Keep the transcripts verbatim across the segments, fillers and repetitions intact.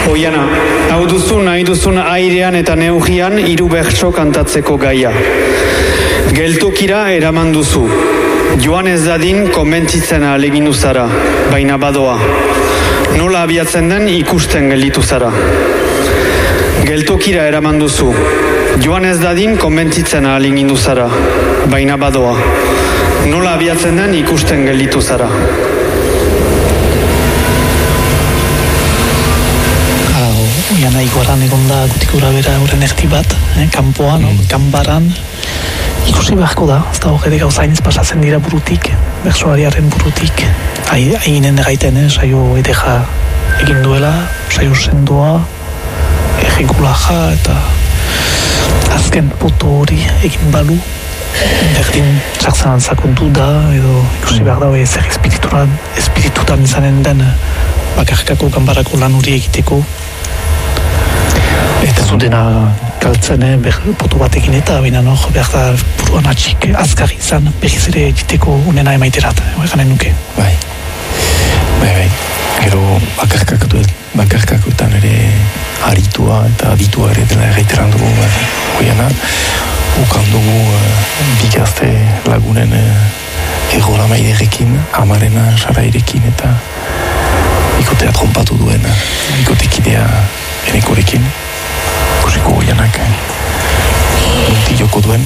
Oiana, hau duzu nahi duzun airean eta neugian hiru bertso kantatzeko gaia. Geltokira eraman duzu. Joan ez dadin konbentzitzen ahalegindu zara, baina badoa. Nola abiatzen den ikusten gelditu zara. Geltokira eraman duzu. Joan ez dadin konbentzitzen ahalegindu zara, baina badoa. Nola abiatzen den ikusten gelditu zara. Oiana iguaran egon da gutikura bera horren erdi bat, eh, kanpoan, mm. kanbaran. Ikusi beharko da, ez da hori gauzainiz pasatzen dira burutik, bersoariaren burutik. Hainen erraiten, eh, saio edeja egin duela, saio sendoa, erregulaja eta azken poto hori egin balu. Berdin txartzen antzakontu da, edo ikusi behar da, ezer espiritutan, espiritutan izanen den bakarkako kanbarako lan hori egiteko. Eta zutena galtzen, eh, poto batekin eta baina no, behar da buruan atxik azkar izan berriz ere egiteko unena emaiterat, eganen nuke. Bai, bai, bai, gero bakarkakoetan ere haritua eta aditua ere dela erraiteran dugu, bai, Oiana, ukan dugu uh, bigazte lagunen uh, egola maiderekin, amarena sarairekin eta bikotea trompatu duen, bikotekidea enekorekin. Ikusiko Oianak nunti joko duen.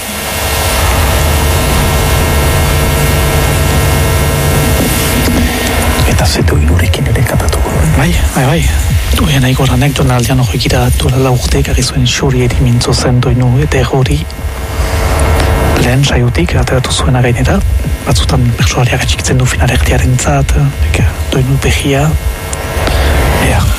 Eta zeto inurekin ere kantatuko duen. Bai, bai, bai. Oiana ikoranek donaldian hori gira duela urteik ari zuen xori eri mintzo zen doinu eta hori lehen saiotik ateratu zuena gainera. Batzutan bersoariak atxikitzen du finarektiaren zat, doinu behia. Ea.